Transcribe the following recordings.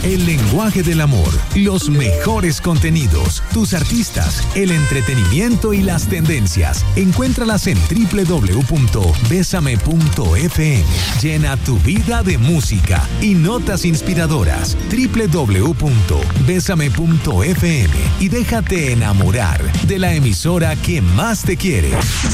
El lenguaje del amor, los mejores contenidos, tus artistas, el entretenimiento y las tendencias. Encuéntralas en www.besame.fm. Llena tu vida de música y notas inspiradoras. www.besame.fm y déjate enamorar de la emisora que más te quiere.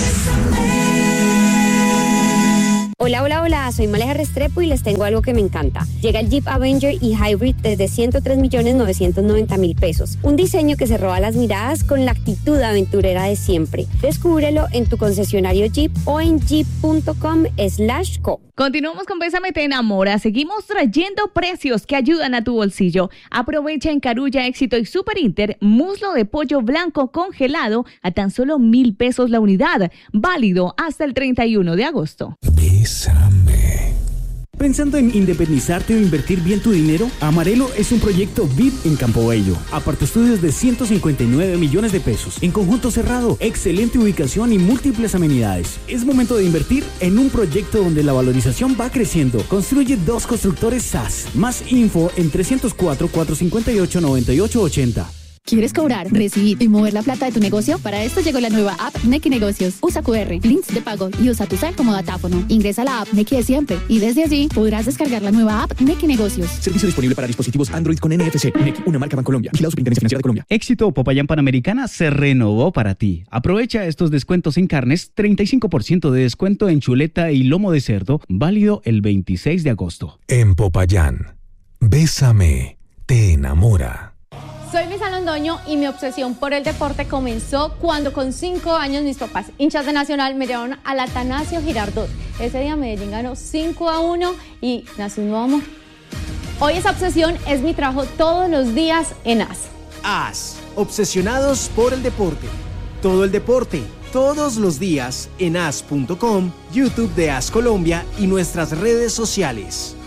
Hola, hola, hola, soy Maleja Restrepo y les tengo algo que me encanta. Llega el Jeep Avenger y Hybrid desde 103.990.000 pesos. Un diseño que se roba las miradas con la actitud aventurera de siempre. Descúbrelo en tu concesionario Jeep o en jeep.com/co. Continuamos con Bésame Te Enamora. Seguimos trayendo precios que ayudan a tu bolsillo. Aprovecha en Carulla, Éxito y Super Inter muslo de pollo blanco congelado a tan solo 1,000 pesos la unidad. Válido hasta el 31 de agosto. Bésame. ¿Pensando en independizarte o invertir bien tu dinero? Amarelo es un proyecto VIP en Campo Bello. Aparte estudios de 159 millones de pesos. En conjunto cerrado, excelente ubicación y múltiples amenidades. Es momento de invertir en un proyecto donde la valorización va creciendo. Construye 2 constructores SAS. Más info en 304-458-9880. ¿Quieres cobrar, recibir y mover la plata de tu negocio? Para esto llegó la nueva app Nequi Negocios. Usa QR, links de pago y usa tu cel como datáfono. Ingresa a la app Nequi de siempre y desde allí podrás descargar la nueva app Nequi Negocios. Servicio disponible para dispositivos Android con NFC. Nequi, una marca Bancolombia. Vigilado Superintendencia Financiera de Colombia. Éxito Popayán Panamericana se renovó para ti. Aprovecha estos descuentos en carnes, 35% de descuento en chuleta y lomo de cerdo, válido el 26 de agosto. En Popayán, Bésame Te Enamora. Soy Luisa Londoño y mi obsesión por el deporte comenzó cuando con 5 años mis papás, hinchas de Nacional, me llevaron al Atanasio Girardot. Ese día Medellín ganó 5-1 y nació un nuevo amor. Hoy esa obsesión es mi trabajo todos los días en AS. AS, obsesionados por el deporte. Todo el deporte, todos los días en as.com, YouTube de AS Colombia y nuestras redes sociales.